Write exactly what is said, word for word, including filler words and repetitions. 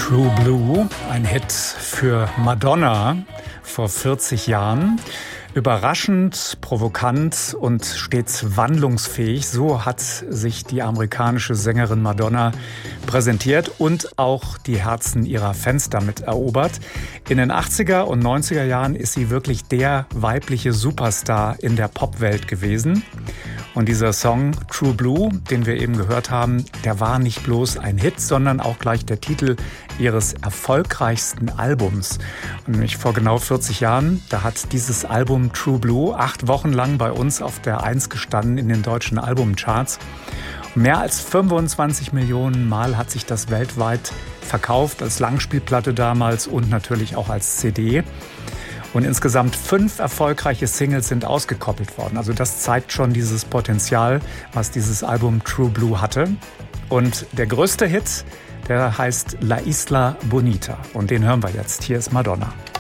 True Blue, ein Hit für Madonna vor vierzig Jahren. Überraschend, provokant und stets wandlungsfähig, so hat sich die amerikanische Sängerin Madonna präsentiert und auch die Herzen ihrer Fans damit erobert. In den achtziger und neunziger Jahren ist sie wirklich der weibliche Superstar in der Popwelt gewesen. Und dieser Song True Blue, den wir eben gehört haben, der war nicht bloß ein Hit, sondern auch gleich der Titel ihres erfolgreichsten Albums. Und nämlich vor genau vierzig Jahren, da hat dieses Album True Blue acht Wochen lang bei uns auf der Eins gestanden in den deutschen Albumcharts. Mehr als fünfundzwanzig Millionen Mal hat sich das weltweit verkauft, als Langspielplatte damals und natürlich auch als C D. Und insgesamt fünf erfolgreiche Singles sind ausgekoppelt worden. Also das zeigt schon dieses Potenzial, was dieses Album True Blue hatte. Und der größte Hit, der heißt La Isla Bonita. Und den hören wir jetzt. Hier ist Madonna.